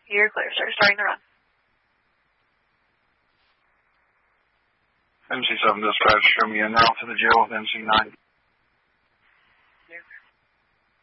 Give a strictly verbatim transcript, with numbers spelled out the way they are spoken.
You're clear, sir. Starting the run. M C seven dispatch, show me in now to the jail with M C nine.